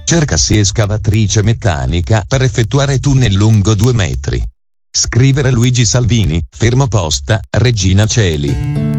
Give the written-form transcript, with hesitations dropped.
Cercasi escavatrice meccanica per effettuare tunnel lungo 2 metri. Scrivere Luigi Salvini, fermo posta, Regina Coeli.